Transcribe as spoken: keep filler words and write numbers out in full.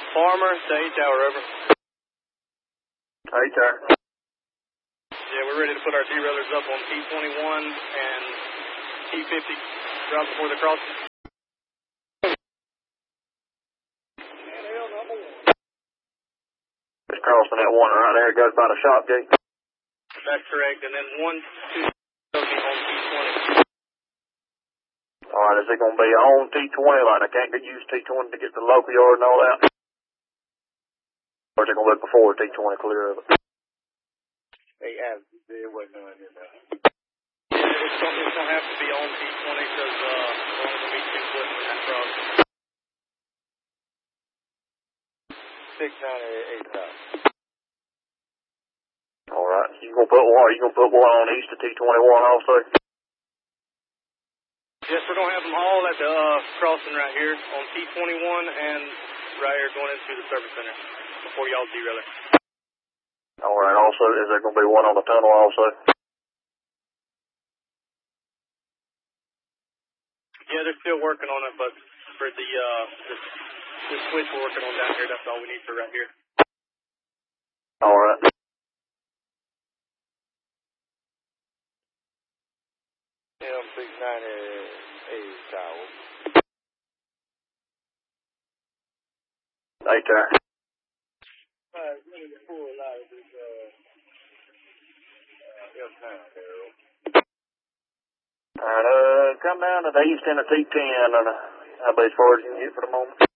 Farmer to eight tower, over. eight tower. Yeah, we're ready to put our derailers up on T twenty-one and T fifty right before the crossing. Just crossing that one right there, it goes by the shop gate. That's correct, and then one, two, on T twenty. Alright, is it going to be on T twenty, like I can't get used T twenty to get to the local yard and all that? Or is it going to look before T twenty clear of it? They have, they wasn't on here now. Yeah, it's going, it's going to have to be on T twenty because uh, we're only going to be two foot in that cross. six ninety-eight thousand. Alright, you going to put one, you going to put one on east of T twenty-one also? Yes, we're going to have them all at the uh, crossing right here on T twenty-one and right here going into the service center before y'all derailer. Alright, also, is there going to be one on the tunnel also? Yeah, they're still working on it, but for the, uh, the, the switch we're working on down here, that's all we need for right here. Alright. M six ninety-eight tower. eight tower. Alright, let me pull a lot of this, uh, uh, F nine barrel. Alright, uh, come down to the east end of T ten, and uh, that'll be as far as you can get for the moment.